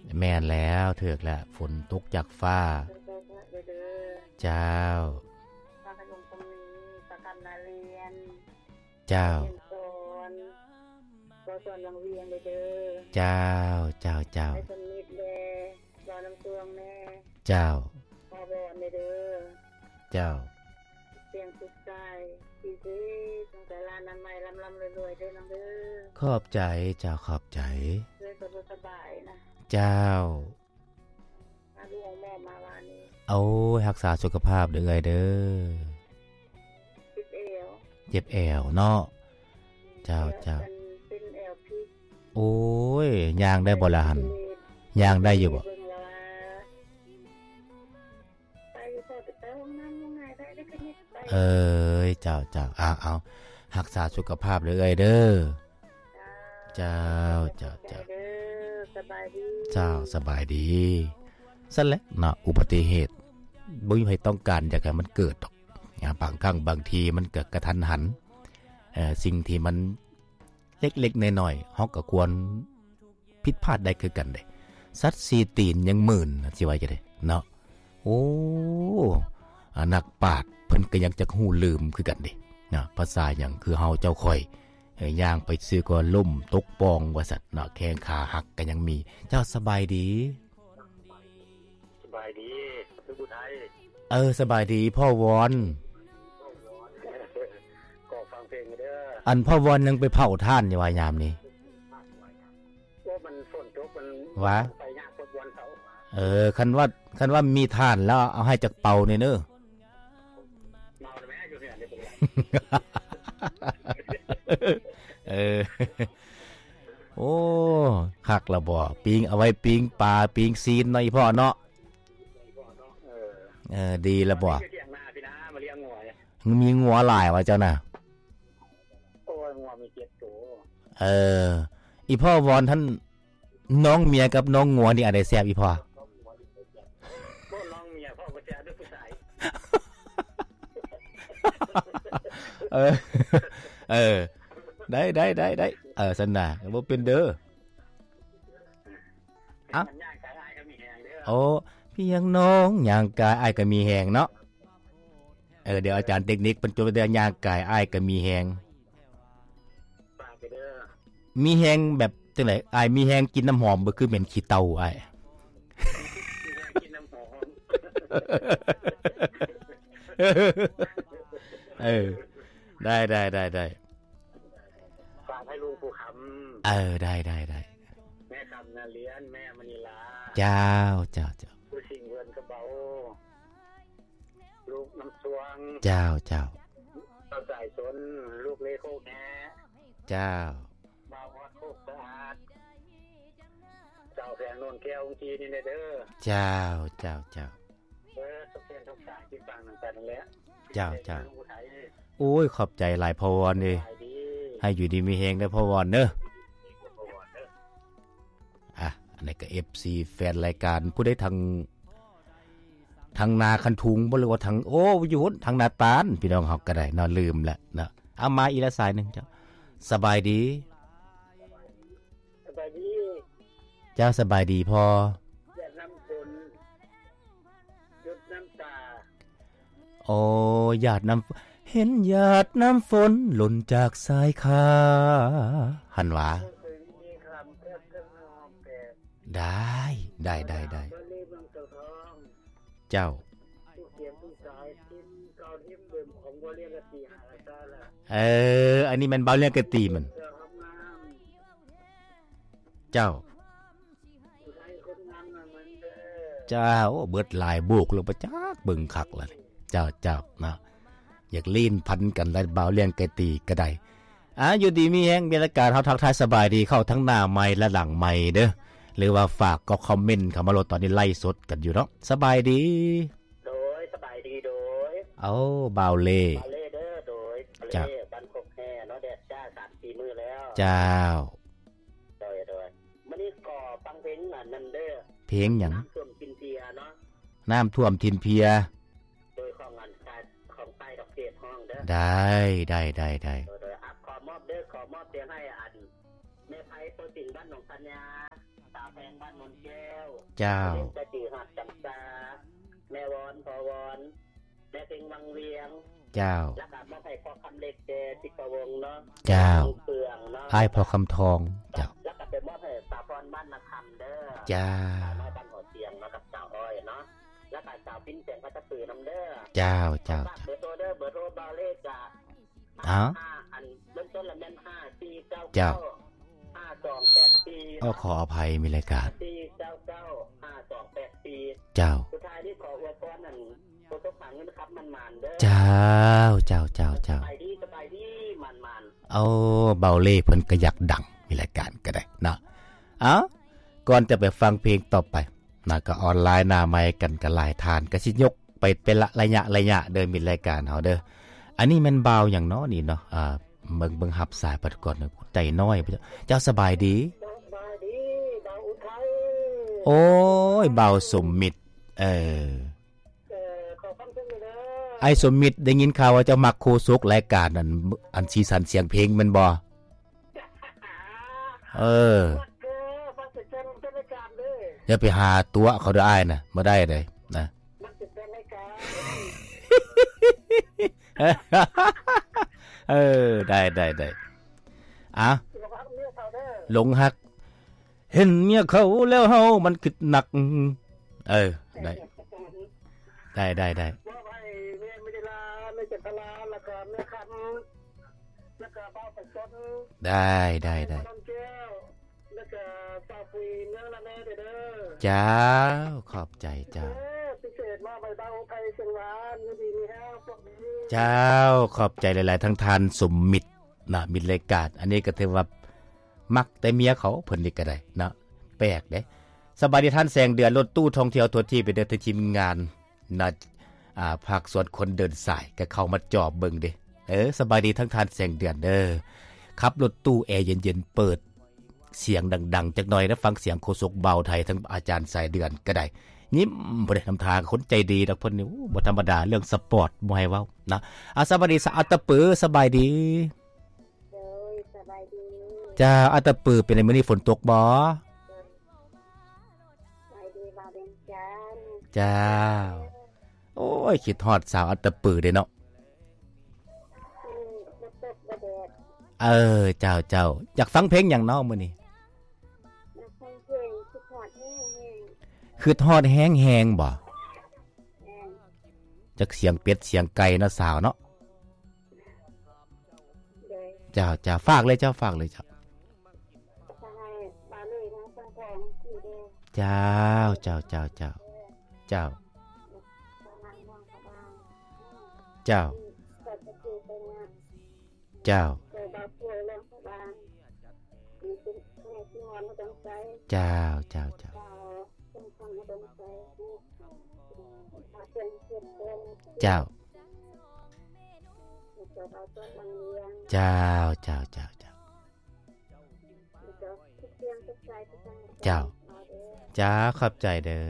แม่นแล้วเถิกแล้วฝนตกจากฟ้าเจ้าพาขนมตรงนี้ประกันนาเรียนเจ้าส่วนวังเวียงเด้อเจ้าเจ้าเจ้าไอ้สนิทแม่รอน้ำตวงแม่เจ้าพ่อบอนเด้อเจ้าเสียงสุดใจดีๆตั้งแต่ลานน้ำใหม่ลำๆรวยๆเด้อน้องเด้อขอบใจเจ้าขอบใจเด้อก็สบายนะเจ้าลูกแม่มาวันนี้เอารักษาสุขภาพเด้อเด้อเจ็บแอวเนาะเจ้าเจ้าเป็นแอวพี่โอ้ยย่างได้บ่ล่ะหั่นย่างได้อยู่บ่เอ้ยเจ้าเจ้าเอารักษาสุขภาพเด้อเด้อเจ้าเจ้าเจ้าสบายดีเจ้าสบายดีซั่นแหละเนาะอุบัติเหตุบ่มีใครต้องการอยากให้มันเกิดดอกบางครั้งบางทีมันเกิดกระทันหันสิ่งที่มันเล็กๆน้อยๆเฮาก็ควรผิดพลาดได้คือกันเด้สัตว์4ตีนยังหมื่นสิว่าจะได้เนาะโอ้นักปราชญ์เพิ่นก็ยังจักฮู้ลืมคือกันเด้นะภาษาหยังคือเฮาเจ้าค่อยย่างไปซื้อก็ล่มตกปองว่าซั่นเนาะแข้งขาหักก็ยังมีเจ้าสบายดีคือผู้ไทยสบายดีพ่อวอนก็ฟังเพลงเด้ออันพ่อวอนยังไปเผาท่านอยู่ว่ายามนี้ว่ามันฝนตกมันไปยากกว่าวันเสาร์คันว่ามีท่านแล้วเอาให้จักเป่านี่เด้อเมาแม่อยู่เนี่ยโอ้คักละบ่ปิงเอาไว้ปิงปลาปิงซีนหน่อยพ่อเนาะดีละบ่มีงัวหลายวะเจ้าน่ะโอ้ยงัวมี7ตัวอีพ่อวอนท่านน้องเมียกับน้องงัวนี่อะไรแซ่บอีพ่อน้องเมียพ่อบ่แซ่บด้วยผู้ชายได้ซั่นน่ะบ่เป็นเด้อโอ้พี่ยังน้องย่างกายอ้ายก็มีแฮงเนาะเดี๋ยวอาจารย์เทคนิคเพิ่นจดเด้อย่างกายอ้ายก็มีแฮงฝากไปเด้อมีแฮงแบบจังได๋อ้ายมีแฮงกินน้ำหอมบ่คือเหม็นขี้เต่าอ้ายกินน้ำหอมได้ฝากให้ลุงปู่คำได้แม่คำนาเลียนแม่มณีลาเจ้าผู้สิงเวินกระเบาลูกน้ำสวงเจ้าสายสนลูกเลโคแง่เจ้าบ่าววัดโคกสะอาดเจ้าแพงโนนแก้วองค์จีนี่เด้อเจ้าทุกเพียนทุกสายที่ฟังนั่นแต่นั่นแหละเจ้าโอ้ยขอบใจหลายพ่อวอนนี่ให้อยู่ดีมีแฮงได้พ่อวอนเด้ออันนี้ก็ FC แฟนรายการผู้ได้ทางนาคันทุงบ่หรือว่าทางอยู่ทางนาตาลพี่น้องเฮาก็ได้นอนลืมแล้วนะเอามาอีกละสายนึงเจ้าสบายดีเจ้าสบายดีพออย่าน้ำฝนหยุดน้ำตาหยาดน้ำเห็นหยาดน้ำฝนหล่นจากสายคาหันหวาได้เจ้าอันนี้มันเบาเรื่องกะตีมันเจ้าเบิดลายบุกลงไปจักเบิ่งคักล่ะเจ้านะอยากลีนพันกันแล้วเบาเรื่องกะตีก็ได้อยู่ดีมีแฮงบรรยากาศเฮาทักทายสบายดีเข้าทั้งหน้าไมค์และหลังไมค์เด้อหรือว่าฝากก็คอมเมนต์เข้ามาโหลดตอนนี้ไล่สดกันอยู่เนาะสบายดีสบายดีบ่าวเล่เด้อโดยเล่บ้านกกแห่เนาะแดดจ้า 3-4 มื้อแล้วเจ้าโดยมื้อนี้ก็ฟังเพลงนั่นเด้อเพลงหยังน้ำท่วมทินเพียเนาะน้ำท่วมทินเพียโดยของอันของใต้ดอกเกดห้องเด้อได้โดยขอมอบเสียงให้อันแม่ไผโปรตินบ้านหนองสัญญาตามแพงบ้านนนแก้วเจ้าจะจือหัดจำตาแม่วอนพอวอนแม่เพ็งวังเวียงเจ้าแล้วก็มาให้พอคำเล็กเจติกวงเนาะเจ้าเปลืองเนาะอ้ายพอคำทองเจ้าแล้วก็เป็นมอบให้สาพรบ้านนาคำเด้อเจ้ามาบ้านหัวเตียงเนาะกับสาวอ้อยเนาะแล้วก็สาวปิ้นเสียงพัตปือน้ำเด้อเจ้าเจ้าเบอร์โทรเด้อเบอร์โทรบาเลขจ้ะอ๋ออันเริ่มต้นละแม่น5 4 9 เจ้า 5 2 8 4 อ้อขออภัยมีรายการ 4 9 9 5 2 8 4 เจ้าสุดท้ายที่ขออวยพรนั่นโปรโตขังเงินครับมันเด้อเจ้าเจ้าเจ้าเจ้าสบายดีมันเอาเบาเล่เพิ่นก็อยากดังมีรายการก็ได้เนาะเอาก่อนจะไปฟังเพลงต่อไปนะก็ออนไลน์หน้าไมค์กันก็หลายทานก็สิยกไปเป็นระยะเดินมีรายการเฮาเด้ออันนี้แม่นเบาอย่างเนาะนี่เนาะเบิ่งหับสายปัดก่อนใจน้อยเจ้าสบายดีสบายดีดาวอุทัยโอ้ยเบาสมมิตรขอฟังเพลงหน่อยเด้อไอ้สมมิตรได้ยินข่าวว่าเจ้ามักโคซกรายการอันสีสันเสียงเพลงแม่นบ่ฟังเสียงเป็นรายการเด้ออย่าไปหาตัวเขาได้น่ะบ่ได้เลยนะมันจะเป็นรายการได้อ่ะหลงฮักเห็นเมียเขาแล้วเฮามันคิดหนักได้ว่าไปเมียไม่ได้ลาไม่เจ็บลาแล้วก็เมียคำแล้วก็บ้าประชดได้น้ำแก้วแล้วก็ซาฟีเนื้อละแม่เด้อเจ้าขอบใจเจ้าพิเศษมาใบเบาไทยเชียงรานดีมีแห้วพวกนี้เจ้าขอบใจหลายๆทั้งทานสมมิตรนะมิตรรายการอันนี้ก็ถือว่ามักแต่เมียเขาเพิ่นนี่ก็ได้นะแปลกเด้สบายดีท่านแสงเดือนรถตู้ท่องเที่ยวทั่วที่ไปเดินทีมงานนะภาคส่วนคนเดินสายก็เข้ามาจอบเบิ่งเด้สบายดีทั้งทานแสงเดือนเด้อขับรถตู้แอร์เย็นๆเปิดเสียงดังๆจักหน่อยแล้วฟังเสียงโฆษกเบาไทยทั้งอาจารย์สายเดือนก็ได้ยิ้มบ่ได้ทำทางคนใจดีดอกเพิ่นนี่บ่ธรรมดาเรื่องสปอร์ตบ่ให้เว้านะสบายดีสะอัตตะปือสบายดีโดยสบายดีจ้าอัตตะปือเป็นมื้อนี้ฝนตกบ่สบายดีบ่าวเวียงจันทน์จ้าโอ้ยคิดฮอดสาวอัตตะปือเด้เนาะบ่ตกบ่แดดเจ้าอยากฟังเพลงหยังเนาะมื้อนี้นักฟังเพลงคิดฮอดแห้งคือฮอดแฮงๆบ่แม่นจักเสียงเป็ดเสียงไก่เนาะสาวเนาะโดยจ้าฝากเลยเจ้าฝากเลยเจ้าจะให้บ่าวเลยนะฟังเพลงที่เด้อเจ้าประมาณมองกะบ้างเจ้าก็จะคือเป็นงานเจ้าโดยบ่าวป่วยโรงพยาบาลมีคุณแม่ที่นอนมาต้องใช้เจ้าต้องทำมาต้องใช้มาเป็นเพื่อนเพื่อนเจ้าจะเอาตัวบางเลี้ยงเจ้าจะทุกเรื่องทุกใจทุกอย่างเจ้าขอบใจเด้อ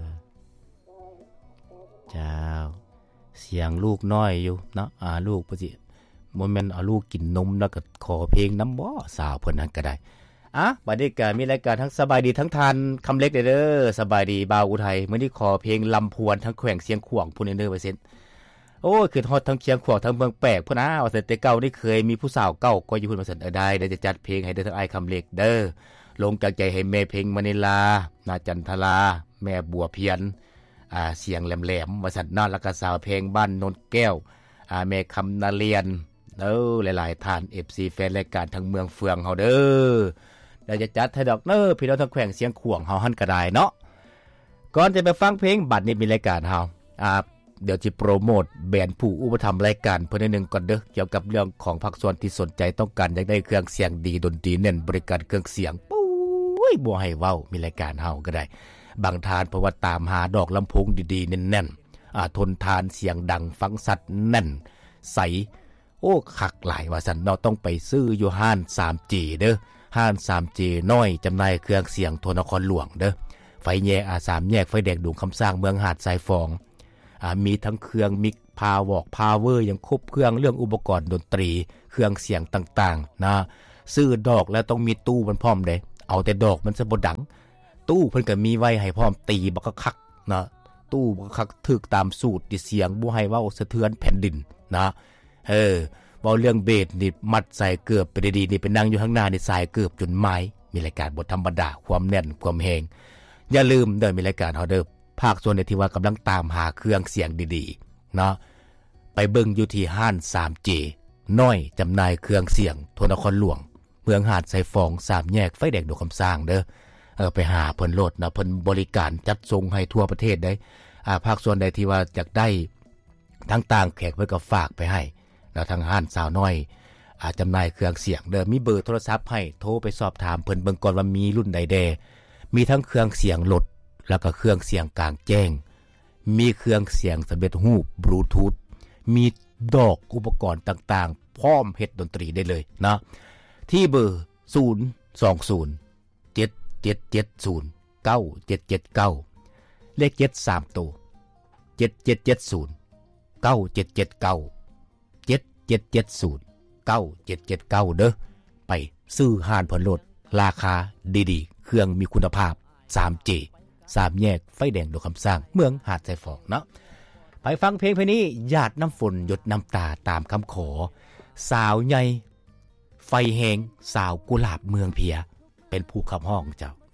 เจ้าเสียงลูกน้อยอยู่เนาะลูกปสิบ่แม่นเอาลูกกินนมแล้วก็ขอเพลงนำบ่สาวเพิ่นนั้นก็ได้บัดนี้ก็มีรายการทั้งสบายดีทั้งทานคำเล็กเด้อสบายดีบ่าวอุทัยมื้อนี้ขอเพลงลำพวนทั้งแขวงเสียงขวางพุ่นเด้อว่าซั่นโอ้ยคือฮอดทั้งเชียงขวางทั้งเมืองแปลกพุ่นว่าซั่นแต่เก่านี่เคยมีผู้สาวเก่าก็อยู่พุ่นว่าซั่นได้เดี๋ยวจะจัดเพลงให้เด้อทั้งอ้ายคำเล็กเด้อลงจากใจให้แม่เพลงมณีลานาจันทราแม่บัวเพียรเสียงแหลมๆว่าซั่นเนาะแล้วก็สาวเพลงบ้านโนนแก้วแม่คำนาเรียนหลายๆท่าน FC แฟนรายการทั้งเมืองเฟืองเฮาเด้อเดี๋ยวจะจัดให้ดอกพี่น้องทั้งแขวงเสียงขวางเฮาหั่นก็ได้เนาะก่อนจะไปฟังเพลงบัดนี้มีรายการเฮาเดี๋ยวจะโปรโมทแบรนด์ผู้อุปถัมภ์รายการเพิ่นนิดนึงก่อนเด้อเกี่ยวกับเรื่องของภาคส่วนที่สนใจต้องการอยากได้เครื่องเสียงดีดนตรีเน้นบริการเครื่องเสียงปุ้ยบ่ให้เว้ามีรายการเฮาก็ได้บางทานเพราะว่าตามหาดอกลำโพงดีๆแน่นๆทนทานเสียงดังฟังสัตว์แน่นใสโอ้คักหลายว่าซั่นเนาะต้องไปซื้ออยู่ห้าน 3G เด้อห้าน 3G น้อยจำหน่ายเครื่องเสียงโทนครหลวงเด้อไฟแยก3แยกไฟแดงดุงคำสร้างเมืองหาดทรายฟองมีทั้งเครื่องมิกพาวอกพาวเวอร์ยังครบเครื่องเรื่องอุปกรณ์ดนตรีเครื่องเสียงต่างๆนะซื้อดอกแล้วต้องมีตู้มันพร้อมเด้เอาแต่ดอกมันซะบ่ดังตู้เพิ่นก็มีไว้ให้พร้อมตีบักคักนะตู้บักคักถึกตามสูตรที่เสียงบ่ให้เว้าสะเทือนแผ่นดินนะเว้าเรื่องเบสนี่มัดใส่เกือบไปดีๆนี่ไปนั่งอยู่ข้างหน้านี่สายเกือบจนไม้มีรายการบ่ธรรมดาความแน่นความแฮงอย่าลืมเด้อมีรายการเฮาเด้อภาคส่วนที่ว่ากำลังตามหาเครื่องเสียงดีๆเนาะไปเบิ่งอยู่ที่ห้าน 3J น้อยจำหน่ายเครื่องเสียงทั่วนครหลวงเมืองหาดไซฟอง3แยกไฟแดงดอกคำสร้างเด้อไปหาเพิ่นโลดนะเพิ่นบริการจัดส่งให้ทั่วประเทศได้ภาคส่วนใดที่ว่าอยากได้ทั้งต่างแขกเพิ่นก็ฝากไปให้แล้วทางห้านสาวน้อยจำหน่ายเครื่องเสียงเด้อมีเบอร์โทรศัพท์ให้โทรไปสอบถามเพิ่นเบิ่งก่อนว่ามีรุ่นใดแดมีทั้งเครื่องเสียงรถแล้วก็เครื่องเสียงกลางแจ้งมีเครื่องเสียงสำเร็จรูปบลูทูธมีดอกอุปกรณ์ต่างๆพร้อมเฮ็ดดนตรีได้เลยนะที่เบอร์020 7770 9779เลข7 3ตัว7770 9779 7770 9779เด้อไปซื้อห่านเพิ่นโลดราคาดีๆเครื่องมีคุณภาพ 3J 3แยกไฟแดงดอกคำสร้างเมืองหาดไซฟองเนาะไปฟังเพลงเพลงนี้หยาดน้ำฝนหยดน้ำตาตามคำขอสาวใหญ่ไฟแหงสาวกุหลาบเมืองเพียเป็นผู้ขับห้องเจ้า